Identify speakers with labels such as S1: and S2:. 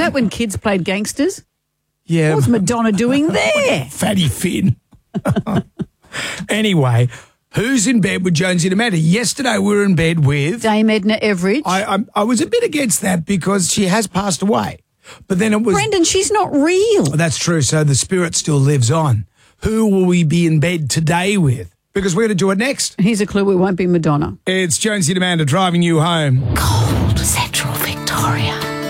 S1: that when kids played gangsters?
S2: Yeah.
S1: What's Madonna doing there?
S2: Fatty Finn. Anyway, who's in bed with Jonesy and Amanda? Yesterday we were in bed with...
S1: Dame Edna Everage.
S2: I was a bit against that because she has passed away. But then it was...
S1: Brendan, she's not real.
S2: That's true, so the spirit still lives on. Who will we be in bed today with? Because we're going to do it next.
S1: Here's a clue, we won't be Madonna.
S2: It's Jonesy and Amanda driving you home.
S1: Cold 7.